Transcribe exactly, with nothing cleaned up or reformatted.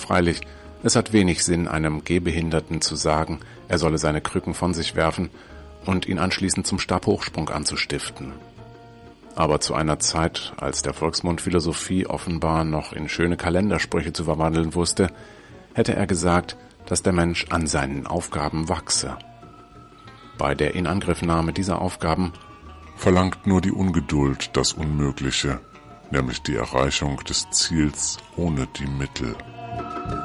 Freilich, es hat wenig Sinn, einem Gehbehinderten zu sagen, er solle seine Krücken von sich werfen und ihn anschließend zum Stabhochsprung anzustiften. Aber zu einer Zeit, als der Volksmund Philosophie offenbar noch in schöne Kalendersprüche zu verwandeln wusste, hätte er gesagt, dass der Mensch an seinen Aufgaben wachse. Bei der Inangriffnahme dieser Aufgaben verlangt nur die Ungeduld das Unmögliche, nämlich die Erreichung des Ziels ohne die Mittel.